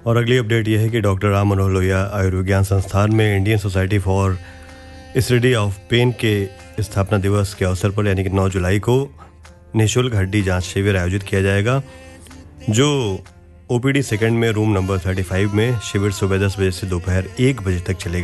और अगली अपडेट यह है कि डॉक्टर राम मनोहर लोहिया आयुर्विज्ञान संस्थान में Indian society for study of pen के स्थापना दिवस के अवसर पर यानी कि 9 जुलाई को निःशुल्क हड्डी जांच शिविर आयोजित किया जाएगा, जो ओपीडी सेकंड में रूम नंबर 35 में शिविर सुबह 10 बजे से दोपहर 1 बजे तक चलेगा।